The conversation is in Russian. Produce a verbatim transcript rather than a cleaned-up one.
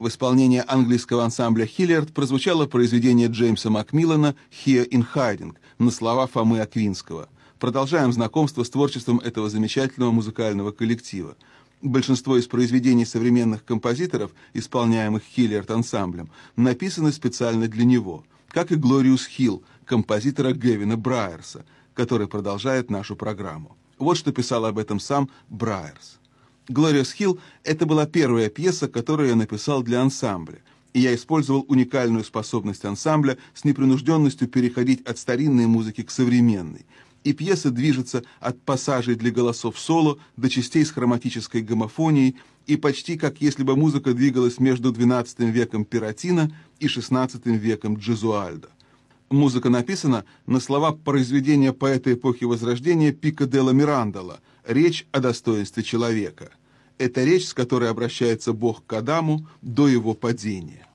В исполнении английского ансамбля «Хиллиард» прозвучало произведение Джеймса Макмиллана «Here in Hiding» на слова Фомы Аквинского. Продолжаем знакомство с творчеством этого замечательного музыкального коллектива. Большинство из произведений современных композиторов, исполняемых «Хиллиард» ансамблем, написаны специально для него, как и «Glorious Hill» композитора Гевина Брайерса, который продолжает нашу программу. Вот что писал об этом сам Брайерс. «Glorious Hill» — это была первая пьеса, которую я написал для ансамбля, и я использовал уникальную способность ансамбля с непринужденностью переходить от старинной музыки к современной. И пьеса движется от пассажей для голосов соло до частей с хроматической гомофонией, и почти как если бы музыка двигалась между двенадцатым веком Пиротино и шестнадцатым веком Джезуальдо. Музыка написана на слова произведения поэта эпохи Возрождения Пико делла Мирандола «Речь о достоинстве человека». Это речь, с которой обращается Бог к Адаму до его падения.